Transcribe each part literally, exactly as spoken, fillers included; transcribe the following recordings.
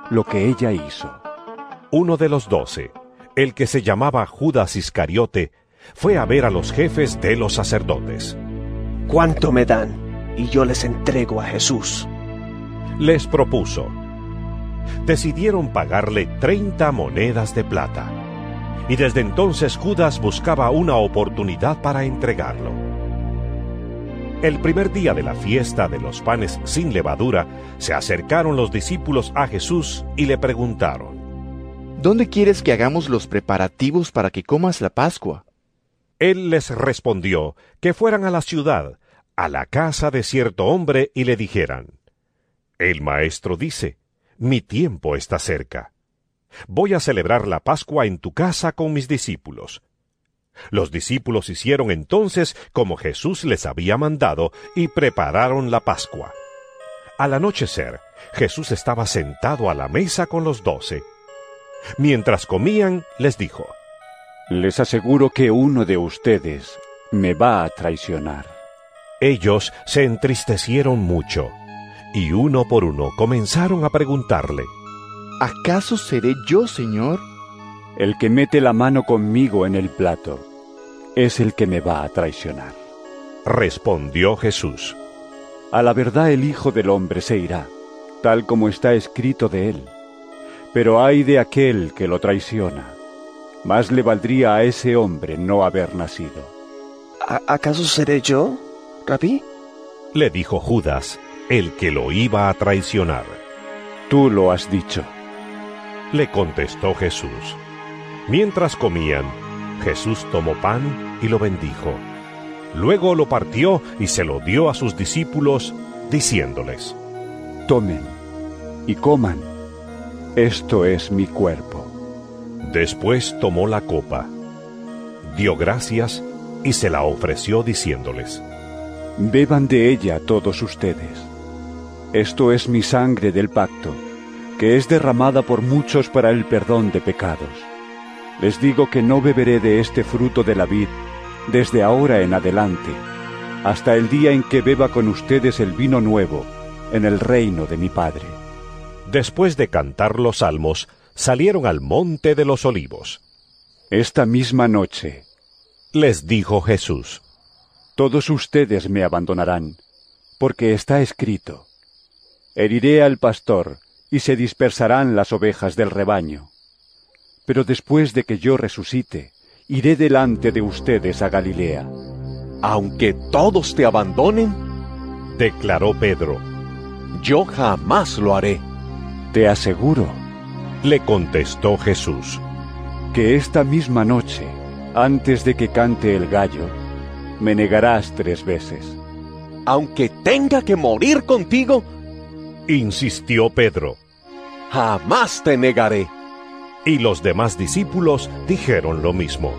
lo que ella hizo. Uno de los doce, el que se llamaba Judas Iscariote, fue a ver a los jefes de los sacerdotes. ¿Cuánto me dan? Y yo les entrego a Jesús. Les propuso. Decidieron pagarle treinta monedas de plata. Y desde entonces Judas buscaba una oportunidad para entregarlo. El primer día de la fiesta de los panes sin levadura, se acercaron los discípulos a Jesús y le preguntaron: ¿Dónde quieres que hagamos los preparativos para que comas la Pascua? Él les respondió que fueran a la ciudad, a la casa de cierto hombre, y le dijeran: El maestro dice, mi tiempo está cerca. Voy a celebrar la Pascua en tu casa con mis discípulos. Los discípulos hicieron entonces como Jesús les había mandado y prepararon la Pascua. Al anochecer, Jesús estaba sentado a la mesa con los doce. Mientras comían, les dijo: Les aseguro que uno de ustedes me va a traicionar. Ellos se entristecieron mucho, y uno por uno comenzaron a preguntarle: ¿Acaso seré yo, Señor? El que mete la mano conmigo en el plato es el que me va a traicionar. Respondió Jesús: A la verdad el Hijo del Hombre se irá, tal como está escrito de él. Pero ay de aquel que lo traiciona. Más le valdría a ese hombre no haber nacido. ¿Acaso seré yo, Rabí? Le dijo Judas, el que lo iba a traicionar. Tú lo has dicho. Le contestó Jesús. Mientras comían, Jesús tomó pan y lo bendijo. Luego lo partió y se lo dio a sus discípulos, diciéndoles: Tomen y coman. Esto es mi cuerpo. Después tomó la copa, dio gracias y se la ofreció diciéndoles: Beban de ella todos ustedes. Esto es mi sangre del pacto, que es derramada por muchos para el perdón de pecados. Les digo que no beberé de este fruto de la vid desde ahora en adelante, hasta el día en que beba con ustedes el vino nuevo en el reino de mi Padre. Después de cantar los salmos, salieron al monte de los olivos. Esta misma noche, les dijo Jesús, todos ustedes me abandonarán, porque está escrito: Heriré al pastor, y se dispersarán las ovejas del rebaño. Pero después de que yo resucite, iré delante de ustedes a Galilea. Aunque todos te abandonen, declaró Pedro, yo jamás lo haré. Te aseguro, le contestó Jesús, que esta misma noche, antes de que cante el gallo, me negarás tres veces. Aunque tenga que morir contigo, insistió Pedro, jamás te negaré. Y los demás discípulos dijeron lo mismo.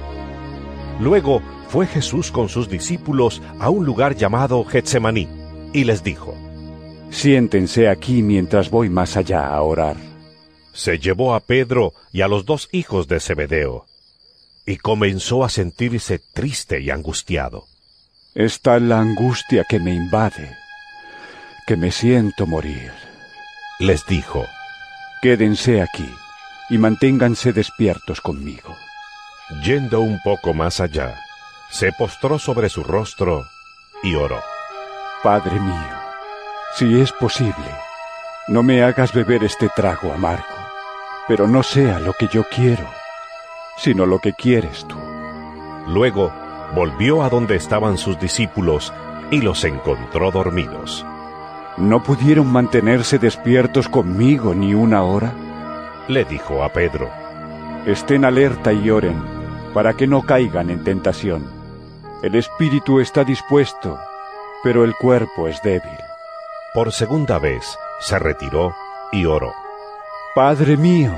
Luego fue Jesús con sus discípulos a un lugar llamado Getsemaní, y les dijo: Siéntense aquí mientras voy más allá a orar. Se llevó a Pedro y a los dos hijos de Zebedeo, y comenzó a sentirse triste y angustiado. Es tal la angustia que me invade, que me siento morir. Les dijo: Quédense aquí y manténganse despiertos conmigo. Yendo un poco más allá, se postró sobre su rostro y oró: Padre mío, si es posible, no me hagas beber este trago amargo, pero no sea lo que yo quiero, sino lo que quieres tú. Luego volvió a donde estaban sus discípulos y los encontró dormidos. ¿No pudieron mantenerse despiertos conmigo ni una hora? Le dijo a Pedro: Estén alerta y oren, para que no caigan en tentación. El espíritu está dispuesto, pero el cuerpo es débil. Por segunda vez se retiró y oró: Padre mío,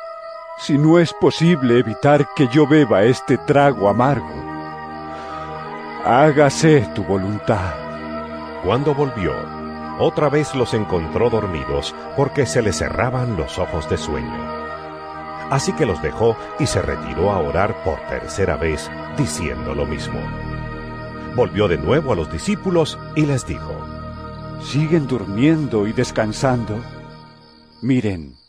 si no es posible evitar que yo beba este trago amargo, hágase tu voluntad. Cuando volvió, otra vez los encontró dormidos porque se les cerraban los ojos de sueño. Así que los dejó y se retiró a orar por tercera vez, diciendo lo mismo. Volvió de nuevo a los discípulos y les dijo: ¿Siguen durmiendo y descansando? Miren,